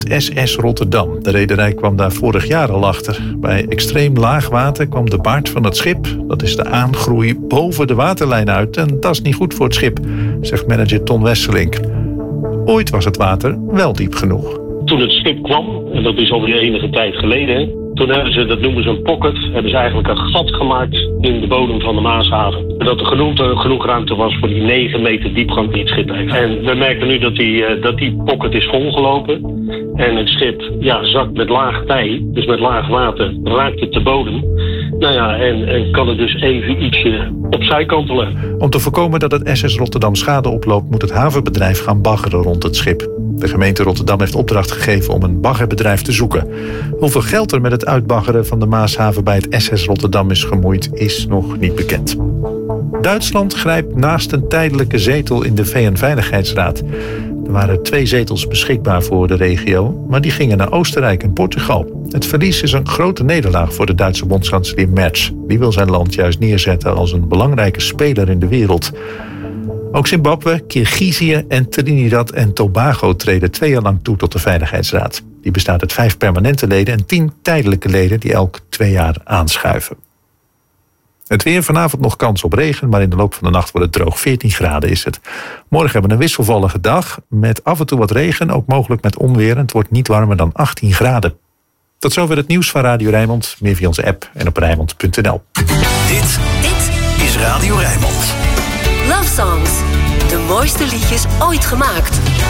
SS Rotterdam. De rederij kwam daar vorig jaar al achter. Bij extreem laag water kwam de baard van het schip, dat is de aangroei, boven de waterlijn uit. En dat is niet goed voor het schip, zegt manager Ton Wesselink. Ooit was het water wel diep genoeg. Toen het schip kwam, en dat is alweer enige tijd geleden, toen hebben ze, dat noemen ze een pocket, hebben ze eigenlijk een gat gemaakt in de bodem van de Maashaven. Dat er genoeg ruimte was voor die 9 meter diepgang die het schip heeft. En we merken nu dat die pocket is volgelopen. En het schip zakt met laag tij, dus met laag water, raakt het de bodem. Nou ja, en kan het dus even ietsje opzij kantelen. Om te voorkomen dat het SS Rotterdam schade oploopt, moet het havenbedrijf gaan baggeren rond het schip. De gemeente Rotterdam heeft opdracht gegeven om een baggerbedrijf te zoeken. Hoeveel geld er met het uitbaggeren van de Maashaven bij het SS Rotterdam is gemoeid, is nog niet bekend. Duitsland grijpt naast een tijdelijke zetel in de VN-veiligheidsraad. Er waren 2 zetels beschikbaar voor de regio, maar die gingen naar Oostenrijk en Portugal. Het verlies is een grote nederlaag voor de Duitse bondskanselier Merz. Die wil zijn land juist neerzetten als een belangrijke speler in de wereld. Ook Zimbabwe, Kirgizië en Trinidad en Tobago treden 2 jaar lang toe tot de Veiligheidsraad. Die bestaat uit 5 permanente leden en 10 tijdelijke leden die elk 2 jaar aanschuiven. Het weer, vanavond nog kans op regen, maar in de loop van de nacht wordt het droog. 14 graden is het. Morgen hebben we een wisselvallige dag met af en toe wat regen, ook mogelijk met onweer. Het wordt niet warmer dan 18 graden. Tot zover het nieuws van Radio Rijnmond. Meer via onze app en op Rijnmond.nl. Dit is Radio Rijnmond. Love Songs. De mooiste liedjes ooit gemaakt.